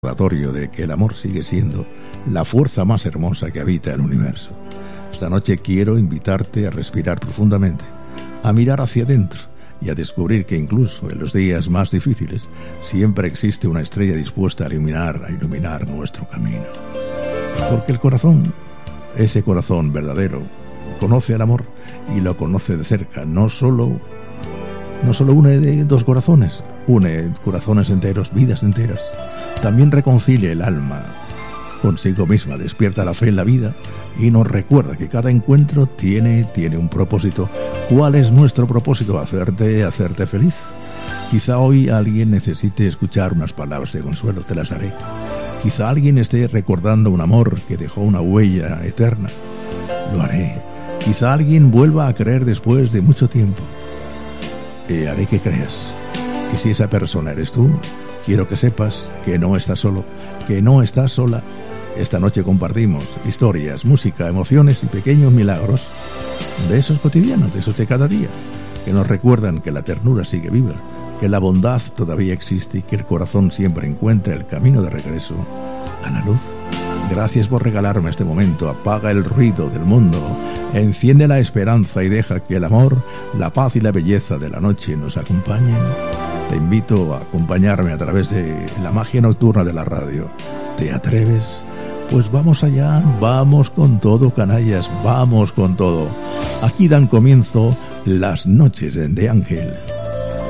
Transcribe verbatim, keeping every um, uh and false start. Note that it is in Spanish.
recordatorio de que el amor sigue siendo la fuerza más hermosa que habita el universo. Esta noche quiero invitarte a respirar profundamente, a mirar hacia adentro y a descubrir que incluso en los días más difíciles siempre existe una estrella dispuesta a iluminar, a iluminar nuestro camino. Porque el corazón, ese corazón verdadero, conoce el amor y lo conoce de cerca. No solo, no solo une de dos corazones, une corazones enteros, vidas enteras. También reconcilia el alma consigo misma, despierta la fe en la vida y nos recuerda que cada encuentro tiene, tiene un propósito. ¿Cuál es nuestro propósito? Hacerte, hacerte feliz. Quizá hoy alguien necesite escuchar unas palabras de consuelo, te las daré. Quizá alguien esté recordando un amor que dejó una huella eterna, lo haré. Quizá alguien vuelva a creer después de mucho tiempo, y haré que creas. Y si esa persona eres tú, quiero que sepas que no estás solo, que no estás sola. Esta noche compartimos historias, música, emociones y pequeños milagros de esos cotidianos, de esos de cada día, que nos recuerdan que la ternura sigue viva, que la bondad todavía existe y que el corazón siempre encuentra el camino de regreso a la luz. Gracias por regalarme este momento. Apaga el ruido del mundo, enciende la esperanza y deja que el amor, la paz y la belleza de la noche nos acompañen. Te invito a acompañarme a través de la magia nocturna de la radio. ¿Te atreves? Pues vamos allá, vamos con todo, canallas, vamos con todo. Aquí dan comienzo las noches de Ángel.